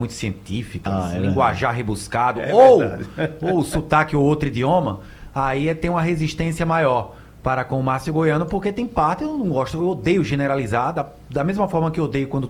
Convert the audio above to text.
muito científicas, Ah, é linguajar rebuscado, É ou, verdade. ou sotaque ou outro idioma, aí tem uma resistência maior para com o Márcio Goiano, porque tem parte, eu não gosto, eu odeio generalizar, da mesma forma que eu odeio quando